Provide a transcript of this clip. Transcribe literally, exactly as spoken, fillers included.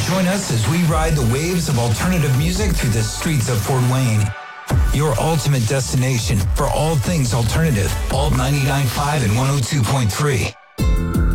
Join us as we ride the waves of alternative music through the streets of Fort Wayne. Your ultimate destination for all things alternative. Alt ninety-nine point five and one oh two point three.